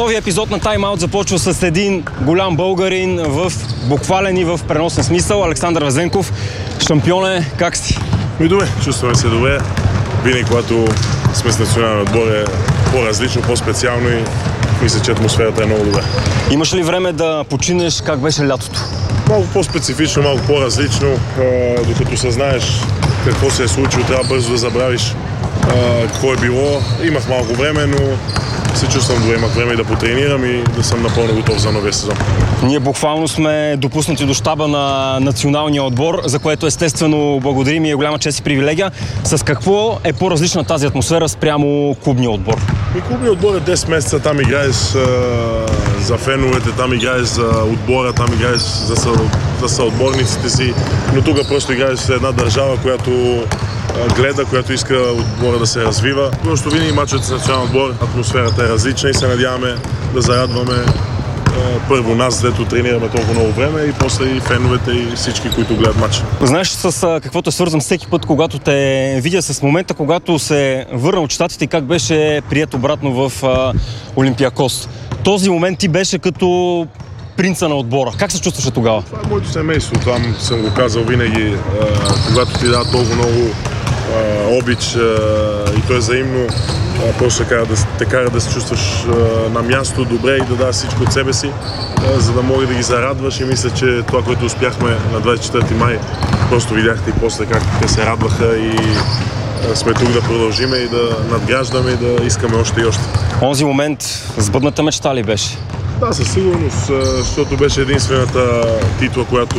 Новия епизод на Time Out започва с един голям българин в буквален и в преносен смисъл. Александър Везенков, шампионе, как си? Добре, чувстваме се добре. Винаги, когато сме с национален отбор е по-различно, по-специално и мисля, че атмосферата е много добра. Имаш ли време да починеш? Как беше лятото? Малко по-специфично, малко по-различно. Докато съзнаеш какво се е случило, трябва бързо да забравиш какво е било. Имах малко време, но се чувствам добре. Имах време и да потренирам и да съм напълно готов за новия сезон. Ние буквално сме допуснати до щаба на националния отбор, за което естествено благодарим и е голяма чест и привилегия. С какво е по-различна тази атмосфера спрямо клубния отбор? Клубният отбор е 10 месеца, там играеш за феновете, там играеш за отбора, там играеш за съотборниците си, но тук просто играеш за една държава, която гледа, която иска отбора да се развива. Просто винаги мачът с национален отбор, атмосферата е различна и се надяваме да зарадваме първо нас, дето тренираме толкова много време и после и феновете и всички, които гледат матча. Знаеш с каквото е свързан всеки път, когато те видя с момента, когато се върна от щатите и как беше приет обратно в Олимпиакос. Този момент ти беше като принца на отбора. Как се чувстваше тогава? Това е моето семейство. Там съм го казал винаги, когато ти дава толкова много обич и то е взаимно, просто те кара да се чувстваш на място добре и да дадеш всичко от себе си, за да мога да ги зарадваш и мисля, че това, което успяхме на 24 май, просто видяхте и после как те се радваха и сме тук да продължиме и да надграждаме и да искаме още и още. Онзи момент сбъдната мечта ли беше? Да, със сигурност, защото беше единствената титла, която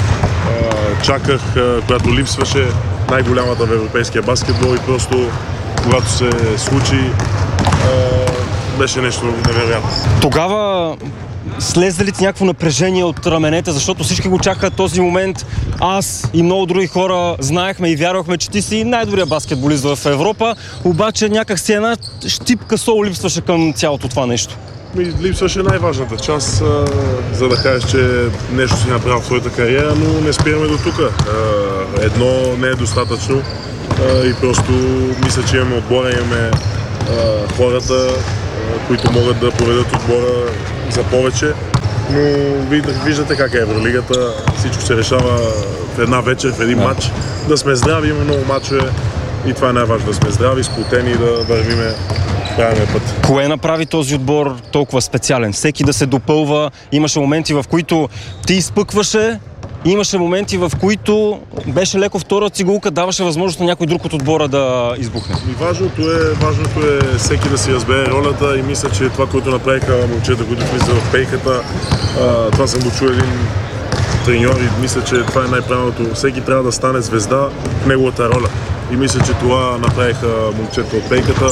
чаках, която липсваше, най-голямата в европейския баскетбол и просто когато се случи, беше нещо невероятно. Тогава слезе ли ти някакво напрежение от раменете, защото всички го чакаха този момент. Аз и много други хора знаехме и вярвахме, че ти си най-добрият баскетболист в Европа, обаче някак си една щипка сол липсваше към цялото това нещо. Липсваше най-важната част, за да кажеш, че нещо си направил в твоята кариера, но не спираме до тук. Едно не е достатъчно и просто мисля, че имаме отбора, имаме хората, които могат да проведат отбора за повече. Но виждате как е Евролигата, всичко се решава в една вечер, в един матч. Да сме здрави, имаме много матчове и това е най-важно, да сме здрави, сплотени и да вървиме правилния път. Кое направи този отбор толкова специален? Всеки да се допълва, имаше моменти, в които ти изпъкваше, имаше моменти, в които беше леко втора цигулка, даваше възможност на някой друг от отбора да избухне. Важното е всеки да си разбере ролята и мисля, че това, което направиха момчета, които влизат в пейката, това съм го чул един треньор и мисля, че това е най-правилното. Всеки трябва да стане звезда в неговата роля. И мисля, че това направиха момчета от пейката,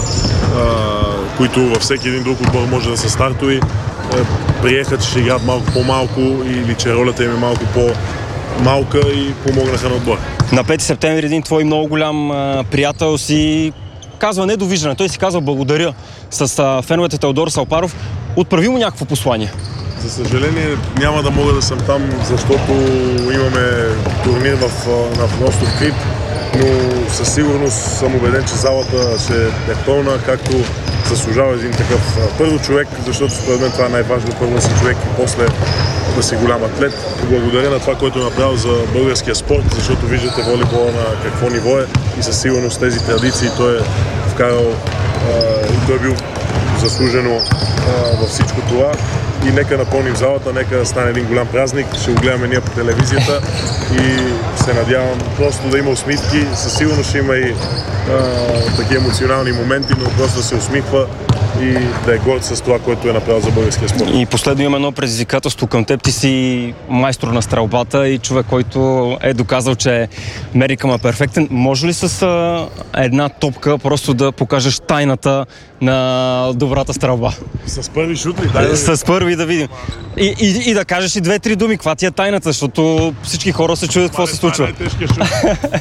които във всеки един друг отбор може да се стартови. Приеха, че ще играят малко по-малко или че ролята им е малко по-малка и помогнаха на отбора. На 5 септември един твой много голям приятел си казва недовиждане. Той си казва благодаря с феновете Теодор Салпаров. Отправи му някакво послание. За съжаление няма да мога да съм там, защото имаме турнир на остров Крит, но със сигурност съм убеден, че залата ще е пълна, както заслужава един такъв първо човек, защото според мен това е най-важно, първо да си човек и после да си голям атлет. Благодаря на това, което е направил за българския спорт, защото виждате волейбола на какво ниво е и със сигурност тези традиции той е вкарал и той е бил заслужено във всичко това. И нека напълним залата, нека стане един голям празник, ще го гледаме ние по телевизията и се надявам просто да има усмивки. Със сигурност ще има и такива емоционални моменти, но просто да се усмихва и да е горд с това, което е направил за българския спорт. И последно имам едно предизвикателство към теб. Ти си майстор на стрелбата и човек, който е доказал, че мерика му е перфектен. Може ли с една топка просто да покажеш тайната на добрата стрелба? С първи шут ли? С първи да видим. И да кажеш и 2-3 думи, каква ти е тайната, защото всички хора се чудят какво се случва. Това е най-тежкият шут.